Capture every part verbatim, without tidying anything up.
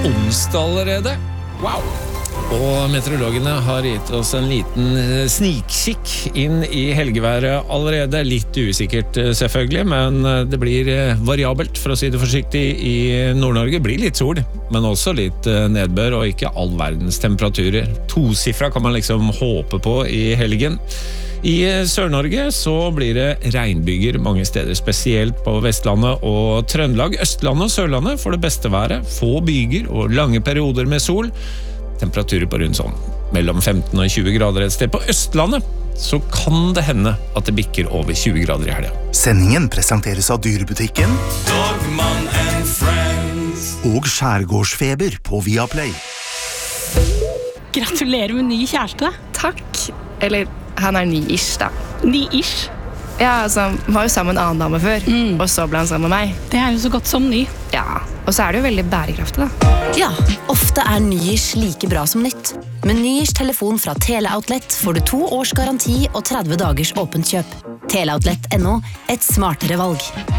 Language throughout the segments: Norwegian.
onsdag allerede. Wow! Og meteorologene har gitt oss en liten snikkikk inn i helgeværet allerede. Litt usikkert selvfølgelig, men det blir variabelt, for å si det forsiktig, i Nord-Norge. Det blir litt sol, men også litt nedbør og ikke all verdens temperaturer. Tosifra kan man liksom håpe på i helgen. I Sør-Norge så blir det regnbyger mange steder, spesielt på Vestlandet og Trøndelag. Østlandet og Sørlandet får det beste været, få byger og lange perioder med sol. Temperaturer på rundt sånn mellom femten og tjue grader et sted. På Østlandet så kan det hende at det bikker over tjue grader i helga. Sendingen presenteres av Dyrebutikken Dogman and Friends og Skjærgårdsfeber på Viaplay. Gratulerer med ny kjæreste. Takk. Eller, han er ny-ish da. Ny-ish? Ja, altså, han var jo sammen med en annen dame før, mm. og så ble han sammen med meg. Det er jo så godt som ny. Ja, og så er det jo veldig bærekraftig da. Ja, ofte er ny-ish like bra som nytt. Med ny-ish telefon fra Teleoutlet får du to års garanti og tretti dagers åpent kjøp. Teleoutlet punktum no, et smartere valg.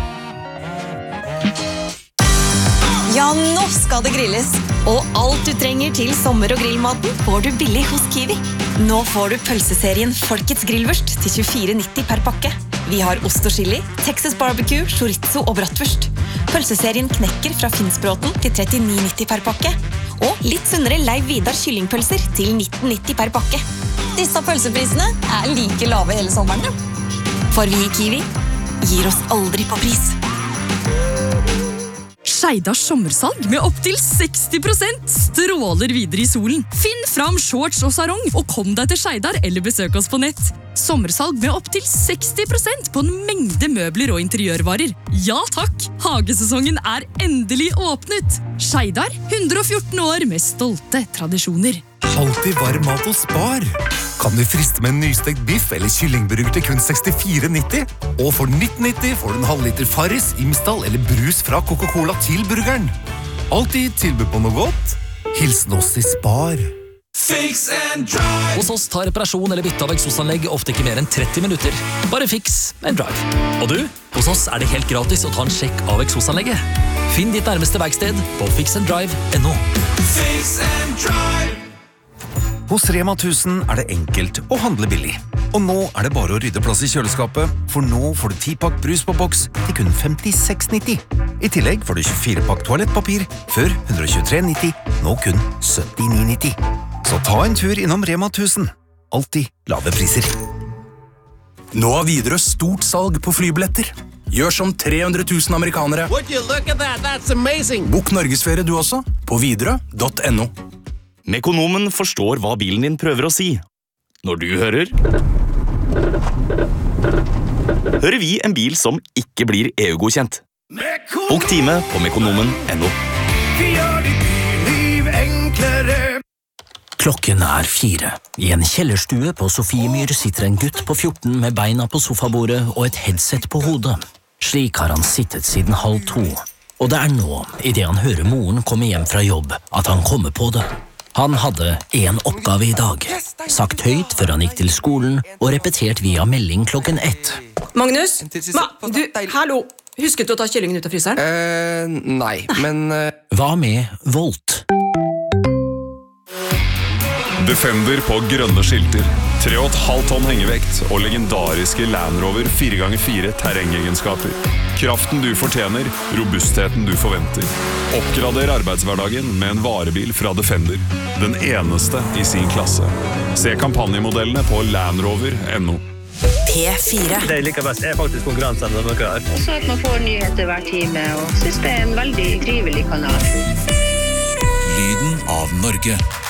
Ja, nå skal det grilles. Og alt du trenger til sommer- og grillmaten får du billig hos Kiwi. Nå får du pølseserien Folkets grillvørst til tjuefire nitti per pakke. Vi har ost og chili, Texas barbecue, chorizo og bratwurst. Pølseserien Knekker fra Finnsbråten til trettini nitti per pakke. Og litt sunnere Leiv Vidar kyllingpølser til nitten nitti per pakke. Disse pølseprisene er like lave hele sommeren. For vi i Kiwi gir oss aldri på pris. Skeidars sommersalg med opp til seksti prosent stråler videre i solen. Finn fram shorts og sarong, og kom deg til Skeidar eller besøk oss på nett. Sommersalg med opp til seksti prosent på en mengde møbler og interiørvarer. Ja takk, hagesesongen er endelig åpnet. Skeidar, hundre og fjorten år med stolte tradisjoner. Alltid varm mat hos Spar. Kan du friste med en nystekt biff eller kyllingburger til kun sekstifire nitti? Og for nitten nitti får du en halvliter Farris, Imsdal eller brus fra Coca-Cola til burgeren. Alltid tilbud på noe godt. Hilsen oss i Spar. Fix and drive. Hos oss tar reparasjon eller bytte av eksosanlegg ofte ikke mer enn tretti minutter. Bare fix and drive. Og du, hos oss er det helt gratis å ta en sjekk av eksosanlegget. Finn ditt nærmeste verksted på fix and drive punktum no. Fix and drive. Hos Rema tusen er det enkelt å handle billig. Og nå er det bare å rydde plass i kjøleskapet, for nå får du ti pakk brus på boks til kun femtiseks nitti. I tillegg får du tjuefire pakk toalettpapir, før hundre og tjuetre nitti, nå kun syttini nitti. Så ta en tur innom Rema tusen. Alltid lave priser. Nå har Widerøe stort salg på flybilletter. Gjør som tre hundre tusen amerikanere. Would you look at that? That's amazing. Bok Norgesferie du også, på widerøe punktum no. Mekonomen forstår hva bilen din prøver å si. Når du hører Hører vi en bil som ikke blir E U-godkjent. Bok time på mekonomen punktum no. Vi gjør ditt liv enklere. Klokken er fire. I en kjellerstue på Sofiemyr sitter en gutt på fjorten med beina på sofabordet og et headset på hodet. Slik har han sittet siden halv to. Og det er nå, i det han hører moren komme hjem fra jobb, at han kommer på det. Han hadde en oppgave i dag, sagt høyt før han gikk til skolen og repetert via melding klokken ett. Magnus, Ma, du, hallo, husket du å ta kyllingen ut av fryseren? Eh, nei, men... Uh... Hva med Volt? Defender på grønne skilter, tre og et halvt tonn hengevekt og legendariske Land Rover fire ganger fire terrengegenskaper. Kraften du fortjener, robustheten du forventer. Oppgrader arbeidshverdagen med en varebil fra Defender. Den eneste i sin klasse. Se kampanjemodellene på land rover punktum no. P fire. Det jeg liker best er faktisk konkurransen med dere her. Og så at man får nyheter hver time, og synes det er en veldig trivelig kanal. Lyden av Norge.